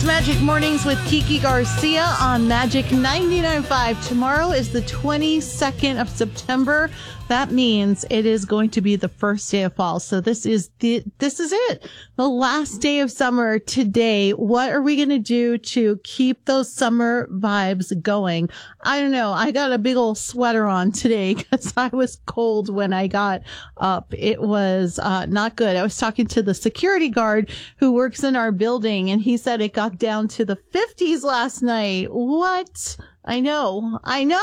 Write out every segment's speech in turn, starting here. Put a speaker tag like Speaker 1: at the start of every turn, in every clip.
Speaker 1: It's Magic Mornings with Kiki Garcia on Magic 99.5. Tomorrow is the 22nd of September. That means it is going to be the first day of fall. So this is it. The last day of summer today. What are we going to do to keep those summer vibes going? I don't know. I got a big old sweater on today because I was cold when I got up. It was not good. I was talking to the security guard who works in our building, and he said it got down to the 50s last night. What? I know.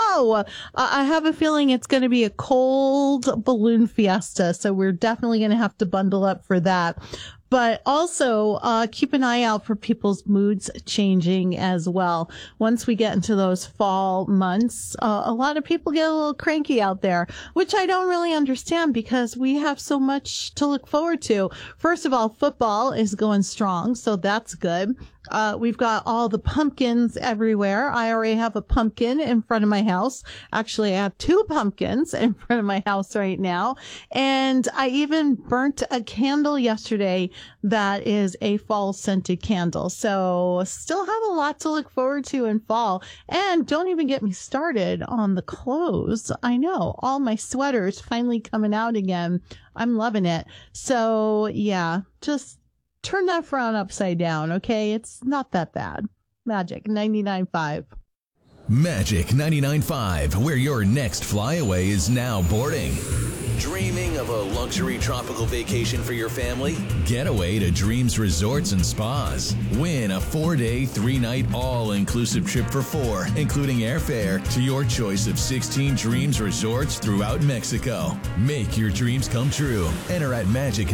Speaker 1: I have a feeling it's going to be a cold balloon fiesta, so we're definitely going to have to bundle up for that. But also, keep an eye out for people's moods changing as well. Once we get into those fall months, a lot of people get a little cranky out there, which I don't really understand because we have so much to look forward to. First of all, football is going strong, so that's good. We've got all the pumpkins everywhere. I already have a pumpkin in front of my house. Actually, I have two pumpkins in front of my house right now. And I even burnt a candle yesterday that is a fall scented candle. So still have a lot to look forward to in fall. And don't even get me started on the clothes. I know, all my sweaters finally coming out again. I'm loving it. So yeah, just turn that frown upside down, okay? It's not that bad. Magic 99.5.
Speaker 2: Magic 99.5, where your next flyaway is now boarding. Dreaming of a luxury tropical vacation for your family? Get away to Dreams Resorts and Spas. Win a 4-day, 3-night, all-inclusive trip for 4, including airfare to your choice of 16 Dreams Resorts throughout Mexico. Make your dreams come true. Enter at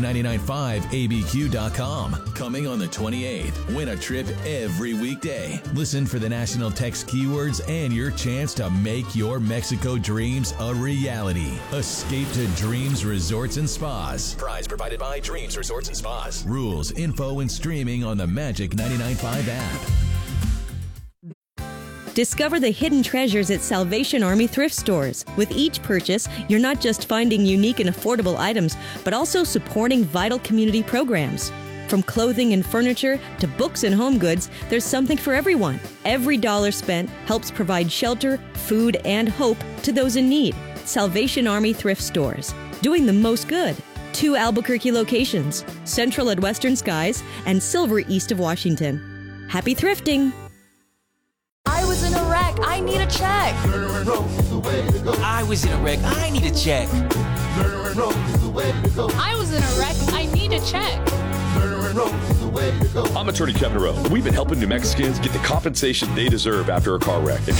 Speaker 2: magic995abq.com. Coming on the 28th. Win a trip every weekday. Listen for the national text keywords and your chance to make your Mexico dreams a reality. Escape to Dreams Resorts and Spas. Prize provided by Dreams Resorts and Spas. Rules, info, and streaming on the Magic 99.5 app.
Speaker 3: Discover the hidden treasures at Salvation Army thrift stores. With each purchase, you're not just finding unique and affordable items, but also supporting vital community programs. From clothing and furniture to books and home goods, there's something for everyone. Every dollar spent helps provide shelter, food, and hope to those in need. Salvation Army thrift stores, doing the most good. 2 Albuquerque locations, Central at Western Skies and Silver east of Washington. Happy thrifting!
Speaker 4: I was in a wreck. I need a check.
Speaker 5: I was in a wreck. I need a check.
Speaker 4: I was in a wreck. I need a check.
Speaker 6: I'm attorney Kevin Rowe. We've been helping New Mexicans get the compensation they deserve after a car wreck.